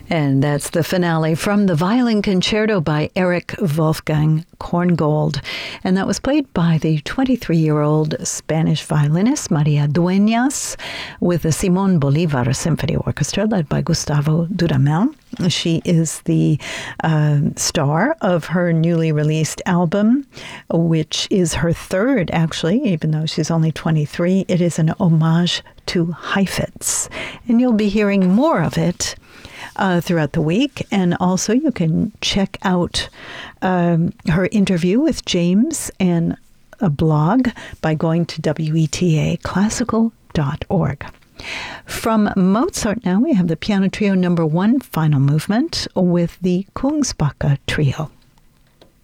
And that's the finale from the Violin Concerto by Erich Wolfgang Korngold. And that was played by the 23-year-old Spanish violinist Maria Dueñas with the Simón Bolívar Symphony Orchestra led by Gustavo Dudamel. She is the star of her newly released album, which is her third, actually, even though she's only 23. It is an homage to Heifetz. And you'll be hearing more of it throughout the week. And also you can check out her interview with James and a blog by going to wetaclassical.org. From Mozart now, we have the Piano Trio No. 1 final movement with the Kungsbacka Trio.